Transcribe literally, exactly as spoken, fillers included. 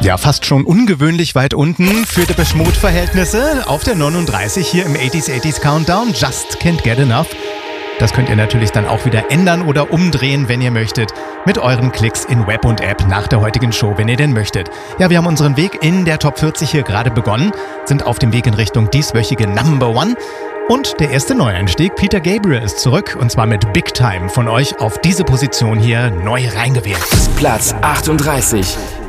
Ja, fast schon ungewöhnlich weit unten für Depeche Mode-Verhältnisse. Auf der neununddreißig hier im achtziger achtziger Countdown. Just Can't Get Enough. Das könnt ihr natürlich dann auch wieder ändern oder umdrehen, wenn ihr möchtet, mit euren Klicks in Web und App nach der heutigen Show, wenn ihr denn möchtet. Ja, wir haben unseren Weg in der Top vierzig hier gerade begonnen, sind auf dem Weg in Richtung dieswöchige Number One. Und der erste Neueinstieg, Peter Gabriel, ist zurück und zwar mit Big Time von euch auf diese Position hier neu reingewählt. Platz achtunddreißig.